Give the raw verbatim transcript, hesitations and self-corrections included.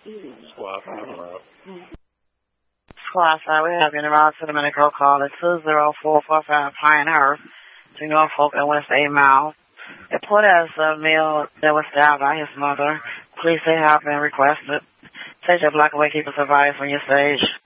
Squad five. Squad five, we have you in the route to the medical call at two zero four four five Pinehurst to Norfolk and West eight Mile. Report as a male that was stabbed by his mother. Please say have been requested. Take your block away, keep us advised when you stage.